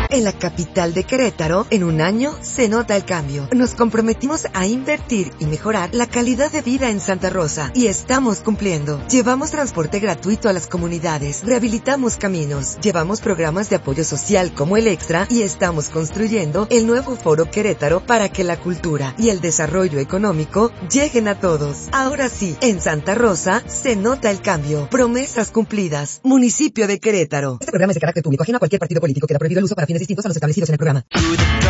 En la capital de Querétaro, en un año, se nota el cambio. Nos comprometimos a invertir y mejorar la calidad de vida en Santa Rosa. Y estamos cumpliendo. Llevamos transporte gratuito a las comunidades. Rehabilitamos caminos. Llevamos programas de apoyo social como el Extra. Y estamos construyendo el nuevo Foro Querétaro para que la cultura y el desarrollo económico lleguen a todos. Ahora sí, en Santa Rosa, se nota el cambio. Promesas cumplidas. Municipio de Querétaro. Este programa es de carácter público, ajeno a cualquier partido político. Queda prohibido el uso para fines distintos a los establecidos en el programa.